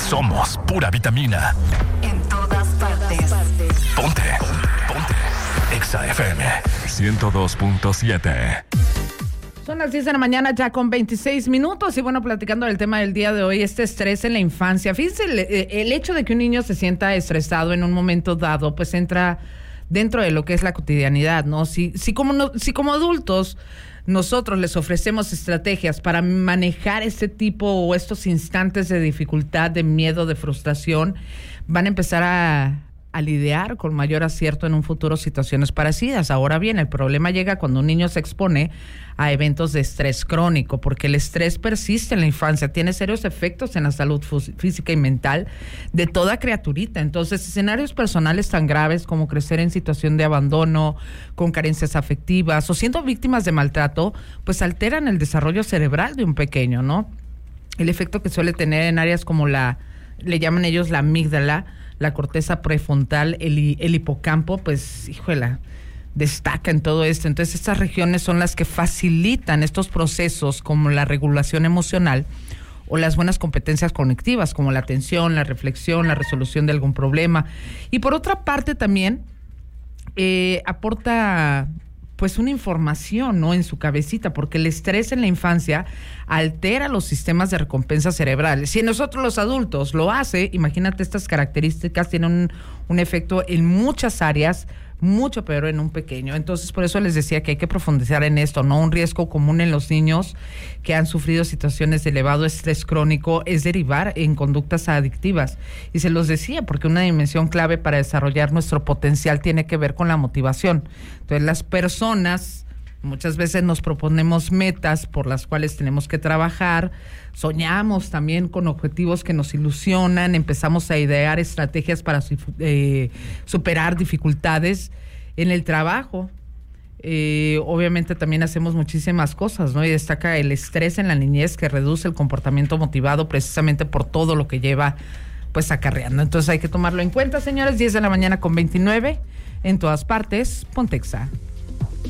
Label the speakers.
Speaker 1: Somos pura vitamina.
Speaker 2: En todas partes.
Speaker 1: Ponte. Exa FM 102.7.
Speaker 3: Son las 10 de la mañana ya con 26 minutos y bueno, platicando del tema del día de hoy, este estrés en la infancia. Fíjense, el hecho de que un niño se sienta estresado en un momento dado, pues entra dentro de lo que es la cotidianidad, ¿no? Si como adultos nosotros les ofrecemos estrategias para manejar este tipo o estos instantes de dificultad, de miedo, de frustración, van a empezar a lidiar con mayor acierto en un futuro situaciones parecidas. Ahora bien, el problema llega cuando un niño se expone a eventos de estrés crónico, porque el estrés persiste en la infancia, tiene serios efectos en la salud física y mental de toda criaturita. Entonces, escenarios personales tan graves como crecer en situación de abandono, con carencias afectivas o siendo víctimas de maltrato, pues alteran el desarrollo cerebral de un pequeño, ¿no? El efecto que suele tener en áreas como le llaman ellos la amígdala, la corteza prefrontal, el hipocampo, pues, híjole, destaca en todo esto. Entonces, estas regiones son las que facilitan estos procesos como la regulación emocional o las buenas competencias cognitivas, como la atención, la reflexión, la resolución de algún problema. Y por otra parte también aporta pues una información, ¿no?, en su cabecita, porque el estrés en la infancia altera los sistemas de recompensa cerebrales. Si nosotros los adultos lo hace, imagínate, estas características tienen un efecto en muchas áreas, mucho peor en un pequeño. Entonces, por eso les decía que hay que profundizar en esto, ¿no? Un riesgo común en los niños que han sufrido situaciones de elevado estrés crónico es derivar en conductas adictivas. Y se los decía, porque una dimensión clave para desarrollar nuestro potencial tiene que ver con la motivación. Entonces, las personas muchas veces nos proponemos metas por las cuales tenemos que trabajar, soñamos también con objetivos que nos ilusionan, empezamos a idear estrategias para superar dificultades en el trabajo. Obviamente también hacemos muchísimas cosas, ¿no? Y destaca el estrés en la niñez, que reduce el comportamiento motivado precisamente por todo lo que lleva pues acarreando. Entonces hay que tomarlo en cuenta, señores. 10 de la mañana con 29, en todas partes, Ponte Exa.